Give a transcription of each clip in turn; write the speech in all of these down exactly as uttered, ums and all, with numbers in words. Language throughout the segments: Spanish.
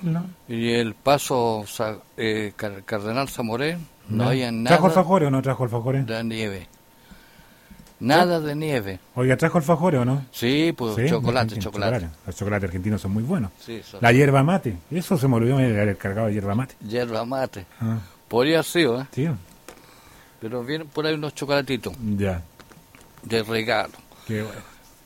No. Y el paso eh, Cardenal Zamoré, no, no había nada. ¿Trajo alfajores o no trajo alfajores? De nieve. Nada ¿Sí? de nieve. Oiga, ¿trajo alfajores o no? Sí, pues ¿Sí? chocolate, chocolate, chocolate. Los chocolates argentinos son muy buenos. Sí, son la hierba mate, eso se me olvidó el cargado de hierba mate. Hierba mate. Ah. Podría ser, ¿eh? Sí. Pero vienen por ahí unos chocolatitos. Ya. De regalo. Qué bueno.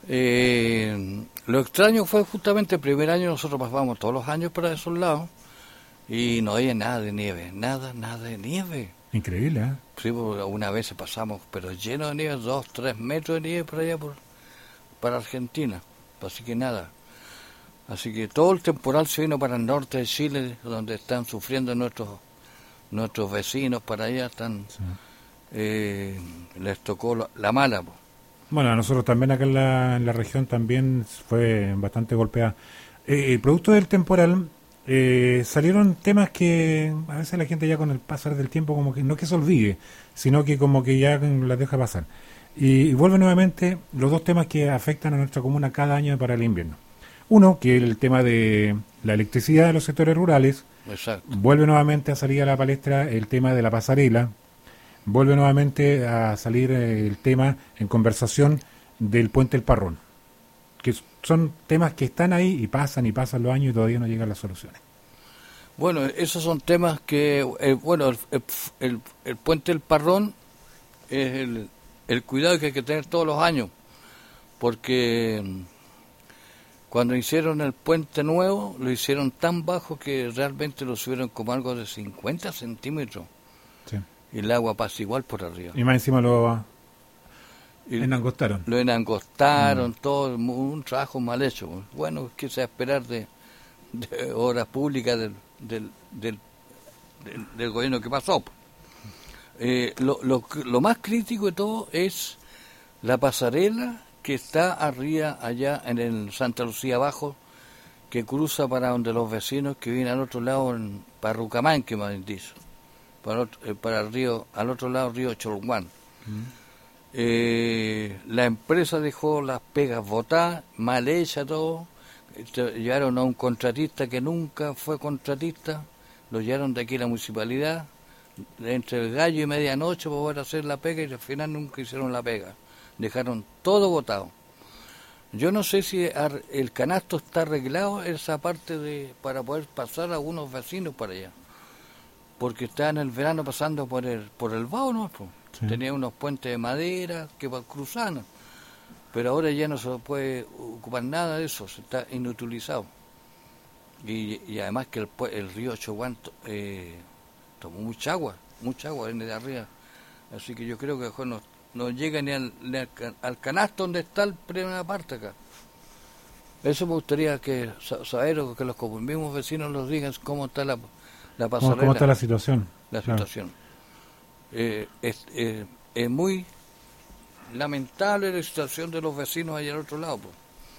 Eh, lo extraño fue justamente el primer año, nosotros pasábamos todos los años para esos lados y no había nada de nieve, nada, nada de nieve. Increíble, ¿eh? Sí, una vez pasamos, pero lleno de nieve, dos, tres metros de nieve por allá por, para Argentina, así que nada. Así que todo el temporal se vino para el norte de Chile, donde están sufriendo nuestros nuestros vecinos para allá, están sí. eh, les tocó la, la mala, pues. Bueno, a nosotros también acá en la, en la región también fue bastante golpeada. Eh, el producto del temporal, eh, salieron temas que a veces la gente ya con el pasar del tiempo como que no que se olvide, sino que como que ya las deja pasar. Y, y vuelve nuevamente los dos temas que afectan a nuestra comuna cada año para el invierno. Uno, que es el tema de la electricidad de los sectores rurales. Exacto. Vuelve nuevamente a salir a la palestra el tema de la pasarela. Vuelve nuevamente a salir el tema en conversación del Puente El Parrón, que son temas que están ahí y pasan y pasan los años y todavía no llegan las soluciones. Bueno, esos son temas que, eh, bueno, el, el, el Puente El Parrón es el, el cuidado que hay que tener todos los años, porque cuando hicieron el puente nuevo, lo hicieron tan bajo que realmente lo subieron como algo de cincuenta centímetros. Sí. Y el agua pasa igual por arriba. Y más encima lo y enangostaron. Lo enangostaron, mm. todo, un trabajo mal hecho. Bueno, ¿qué se va a esperar de, de obras públicas del, del, del, del, del gobierno que pasó? Eh, lo, lo, lo más crítico de todo es la pasarela que está arriba, allá en el Santa Lucía abajo, que cruza para donde los vecinos que viven al otro lado, en Parrucamán, que me han dicho. Para, otro, eh, para el río, al otro lado río Cholguán. Mm. Eh, la empresa dejó las pegas botadas, mal hecha todo, llevaron a un contratista que nunca fue contratista, lo llevaron de aquí a la municipalidad, entre el gallo y medianoche para poder hacer la pega y al final nunca hicieron la pega, dejaron todo botado. Yo no sé si el canasto está arreglado, esa parte de para poder pasar a algunos vecinos para allá. Porque está en el verano pasando por el por el Bao, ¿no? Sí. Tenía unos puentes de madera que cruzaban, pero ahora ya no se puede ocupar nada de eso, se está inutilizado. Y, y además que el, el río Choguán eh, tomó mucha agua, mucha agua viene de arriba, así que yo creo que mejor no, no llega ni al, ni al, al canasto donde está el primera parte acá. Eso me gustaría que saber, que los mismos vecinos nos digan cómo está la... La pasarela, ¿Cómo está la situación? La situación. Claro. Eh, es, eh, es muy lamentable la situación de los vecinos allá al otro lado. Pues.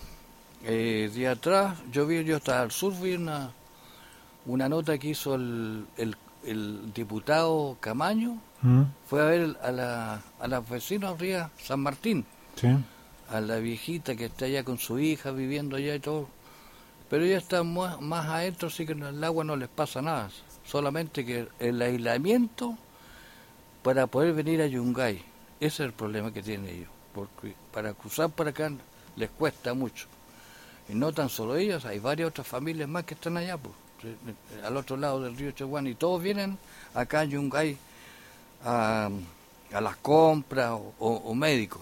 Eh, día atrás, yo vi, yo estaba al sur, vi una, una nota que hizo el, el, el diputado Camaño, ¿Mm? Fue a ver a la a los vecinos arriba, San Martín, ¿Sí? A la viejita que está allá con su hija viviendo allá y todo. Pero ya están más, más adentro, así que el agua no les pasa nada. Solamente que el aislamiento para poder venir a Yungay, ese es el problema que tienen ellos. Porque para cruzar para acá les cuesta mucho. Y no tan solo ellos, hay varias otras familias más que están allá, pues, al otro lado del río Choguán. Y todos vienen acá a Yungay a, a las compras o, o, o médicos.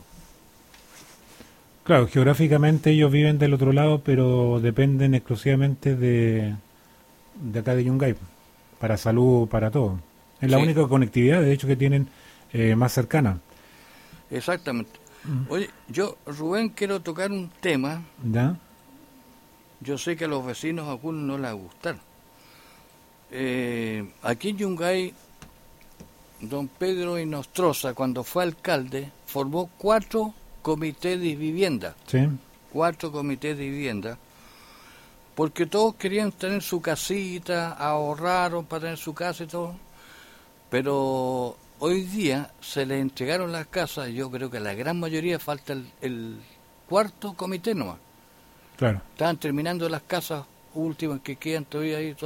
Claro, geográficamente ellos viven del otro lado, pero dependen exclusivamente de, de acá de Yungay, para salud, para todo. Es la sí. única conectividad, de hecho, que tienen eh, más cercana. Exactamente. Mm. Oye, yo, Rubén, quiero tocar un tema. ¿Ya? Yo sé que a los vecinos a algunos no les va a gustar. Eh, aquí en Yungay, don Pedro Inostroza, cuando fue alcalde, formó cuatro comités de vivienda, sí. cuatro comités de vivienda, porque todos querían tener su casita, ahorraron para tener su casa y todo, pero hoy día se les entregaron las casas, yo creo que a la gran mayoría falta el, el cuarto comité nomás. Claro. Estaban terminando las casas últimas que quedan todavía ahí.